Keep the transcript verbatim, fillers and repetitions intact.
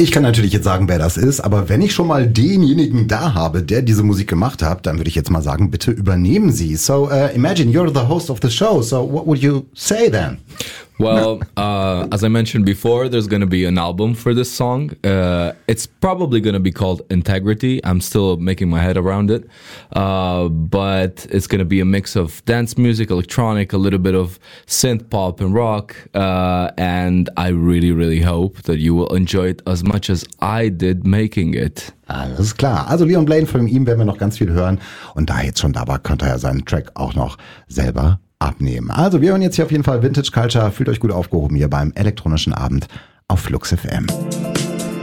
Ich kann natürlich jetzt sagen, wer das ist, aber wenn ich schon mal denjenigen da habe, der diese Musik gemacht hat, dann würde ich jetzt mal sagen, bitte übernehmen Sie. So, uh, imagine you're the host of the show, so what would you say then? Well, uh, as I mentioned before, there's going to be an album for this song. Uh, it's probably going to be called Integrity. I'm still making my head around it. Uh, but it's going to be a mix of dance music, electronic, a little bit of synth pop and rock. Uh, and I really, really hope that you will enjoy it as much as I did making it. Alles klar. Also Leon Blaine, von ihm werden wir noch ganz viel hören. Und da er jetzt schon da war, könnte er seinen Track auch noch selber abnehmen. Also wir hören jetzt hier auf jeden Fall Vintage Culture. Fühlt euch gut aufgehoben hier beim elektronischen Abend auf Flux F M.